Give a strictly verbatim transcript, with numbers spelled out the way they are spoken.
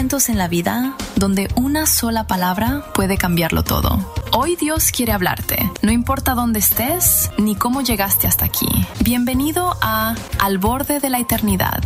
momentos en la vida donde una sola palabra puede cambiarlo todo. Hoy Dios quiere hablarte, no importa dónde estés ni cómo llegaste hasta aquí. Bienvenido a Al Borde de la Eternidad,